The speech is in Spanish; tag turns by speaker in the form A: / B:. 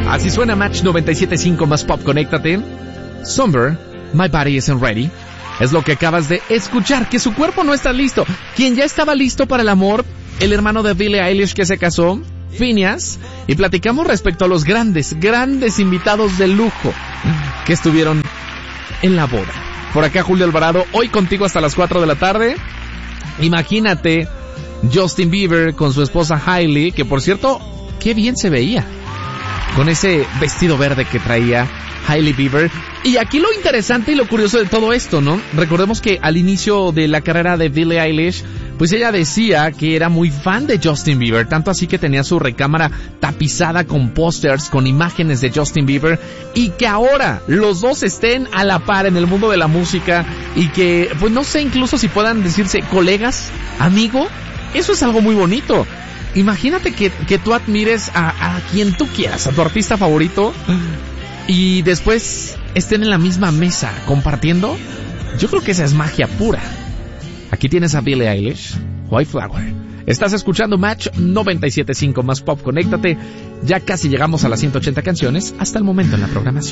A: Así suena Match 97.5 más pop, conéctate. Somber, My Body Isn't Ready. Es lo que acabas de escuchar, que su cuerpo no está listo. Quien ya estaba listo para el amor, el hermano de Billie Eilish que se casó, Phineas, y platicamos respecto a los grandes invitados de lujo que estuvieron en la boda. Por acá Julio Alvarado, hoy contigo hasta las 4 de la tarde. Imagínate Justin Bieber con su esposa Hailey, que por cierto, qué bien se veía con ese vestido verde que traía Hailey Bieber. Y aquí lo interesante y lo curioso de todo esto, ¿no? Recordemos que al inicio de la carrera de Billie Eilish, pues ella decía que era muy fan de Justin Bieber, tanto así que tenía su recámara tapizada con pósters, con imágenes de Justin Bieber, y que ahora los dos estén a la par en el mundo de la música y que, pues no sé, incluso si puedan decirse colegas, amigo, eso es algo muy bonito. Imagínate que tú admires a quien tú quieras, a tu artista favorito, y después estén en la misma mesa compartiendo. Yo creo que esa es magia pura. Aquí tienes a Billie Eilish, White Flower. Estás escuchando Match 97.5 más pop, conéctate. Ya casi llegamos a las 180 canciones hasta el momento en la programación.